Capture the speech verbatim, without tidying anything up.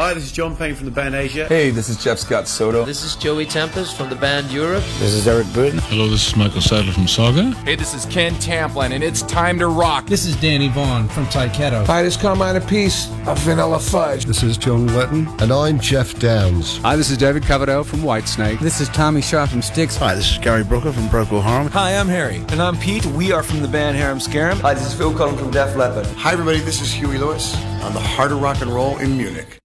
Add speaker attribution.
Speaker 1: Hi, this is John Payne from the band Asia.
Speaker 2: Hey, this is Jeff Scott Soto.
Speaker 3: This is Joey Tempest from the band Europe.
Speaker 4: This is Eric Burton.
Speaker 5: Hello, this is Michael Sadler from Saga.
Speaker 6: Hey, this is Ken Tamplin, and it's time to rock.
Speaker 7: This is Danny Vaughn from Tyketto.
Speaker 8: Hi, this is Carmine Appice of Vanilla Fudge.
Speaker 9: This is Joan Letton.
Speaker 10: And I'm Jeff Downs.
Speaker 11: Hi, this is David Coverdale from Whitesnake.
Speaker 12: This is Tommy Shaw from Styx.
Speaker 13: Hi, this is Gary Brooker from Procol Harum.
Speaker 14: Hi, I'm Harry.
Speaker 15: And I'm Pete. We are from the band Harum Scarum.
Speaker 16: Hi, this is Phil Collins from Def Leppard.
Speaker 17: Hi, everybody. This is Huey Lewis on the Heart of Rock and Roll in Munich.